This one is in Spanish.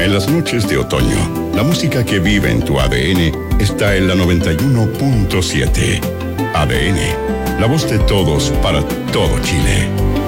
En las noches de otoño, la música que vive en tu ADN está en la 91.7. ADN, la voz de todos para todo Chile.